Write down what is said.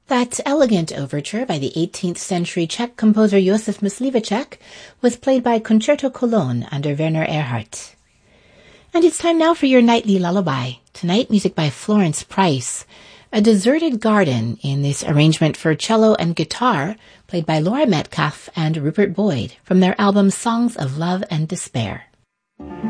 That elegant overture by the 18th century Czech composer Josef Mysliveček was played by Concerto Cologne under Werner Erhardt. And it's time now for your nightly lullaby. Tonight, music by Florence Price. A Deserted Garden in this arrangement for cello and guitar, played by Laura Metcalf and Rupert Boyd from their album Songs of Love and Despair.